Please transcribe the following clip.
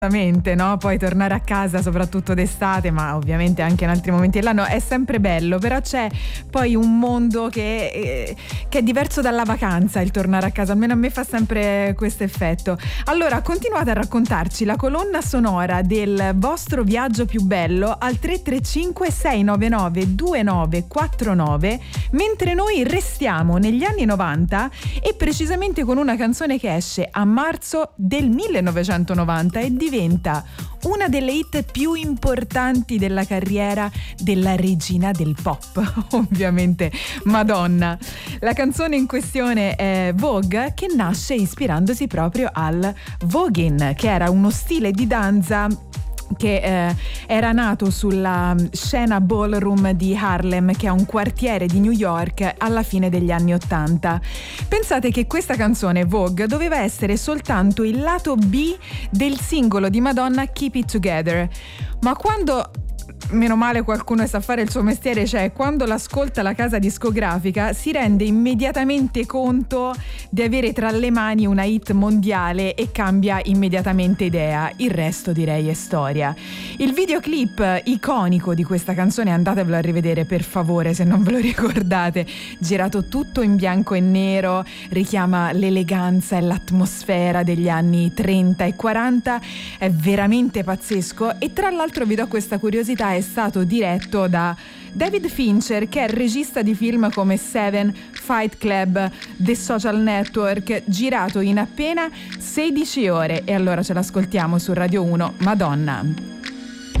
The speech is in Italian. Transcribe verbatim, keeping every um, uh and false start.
No? Poi tornare a casa, soprattutto d'estate, ma ovviamente anche in altri momenti dell'anno, è sempre bello, però c'è poi un mondo che, eh, che è diverso dalla vacanza, il tornare a casa, almeno a me fa sempre questo effetto. Allora continuate a raccontarci la colonna sonora del vostro viaggio più bello al tre tre cinque sei nove nove due nove quattro nove, mentre noi restiamo negli anni novanta e precisamente con una canzone che esce a marzo del millenovecentonovanta e di diventa una delle hit più importanti della carriera della regina del pop, ovviamente Madonna. La canzone in questione è Vogue, che nasce ispirandosi proprio al voguing, che era uno stile di danza che eh, era nato sulla scena ballroom di Harlem, che è un quartiere di New York alla fine degli anni ottanta. Pensate che questa canzone Vogue doveva essere soltanto il lato B del singolo di Madonna Keep It Together, ma quando meno male qualcuno sa fare il suo mestiere, cioè quando l'ascolta la casa discografica si rende immediatamente conto di avere tra le mani una hit mondiale e cambia immediatamente idea. Il resto direi è storia. Il videoclip iconico di questa canzone, andatevelo a rivedere per favore se non ve lo ricordate, girato tutto in bianco e nero, richiama l'eleganza e l'atmosfera degli anni trenta e quaranta, è veramente pazzesco. E tra l'altro vi do questa curiosità, è stato diretto da David Fincher, che è il regista di film come Seven, Fight Club, The Social Network, girato in appena sedici ore. E allora ce l'ascoltiamo su Radio uno, Madonna.